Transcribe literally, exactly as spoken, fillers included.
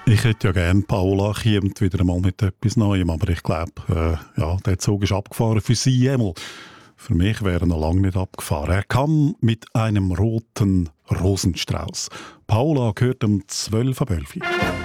Ich hätte ja gerne Paola kommt wieder einmal mit etwas Neuem, aber ich glaube, äh, ja, der Zug ist abgefahren für sie einmal. Für mich wäre er noch lange nicht abgefahren. Er kam mit einem roten Rosenstrauß. Paola gehört um zwölf Uhr.